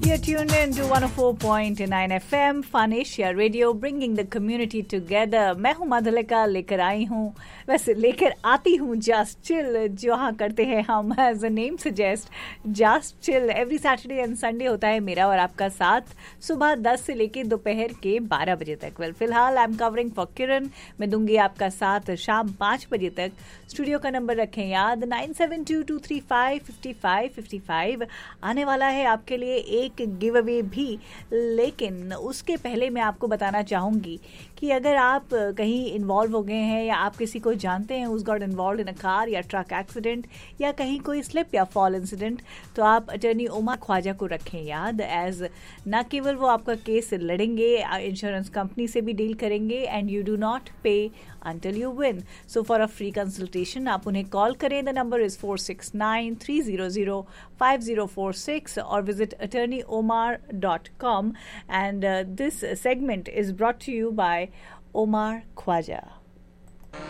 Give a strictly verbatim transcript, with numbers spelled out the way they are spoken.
You're tuned in to one oh four point nine F M Fun Asia Radio, bringing the community together. मैं हूँ मधुलिका, लेकर आई हूँ, वैसे लेकर आती हूँ जस्ट चिल, जहाँ करते हैं हम as a name suggest just chill. Every Saturday and Sunday होता है मेरा और आपका साथ सुबह दस से लेकर दोपहर के बारह बजे तक। वेल फिलहाल आई एम कवरिंग फॉर किरण, मैं दूंगी आपका साथ शाम पाँच बजे तक। स्टूडियो का नंबर रखें याद nine seven to to three five fifty five fifty five. आने वाला है आपके लिए एक गिव अवे भी, लेकिन उसके पहले मैं आपको बताना चाहूँगी कि अगर आप कहीं इन्वॉल्व हो गए हैं या आप किसी को जानते हैं whose got involve in a car या ट्रक एक्सीडेंट या कहीं कोई स्लिप या फॉल इंसिडेंट, तो आप अटर्नी ओमा ख्वाजा को रखें याद। एज न केवल वो आपका केस लड़ेंगे, इंश्योरेंस कंपनी से भी डील करेंगे, एंड यू डू नॉट पे until you win. So for a free consultation आप उन्हें कॉल करें. The number is four six nine three zero zero five zero four six or visit attorney omar dot com, and uh, this segment is brought to you by Omar Khwaja.